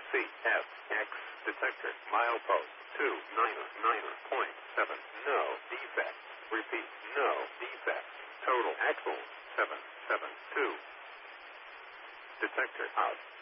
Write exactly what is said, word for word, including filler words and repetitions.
C F X detector milepost two nine nine point seven. No defect. Repeat, no defect. Total axle seven seven two. Detector out.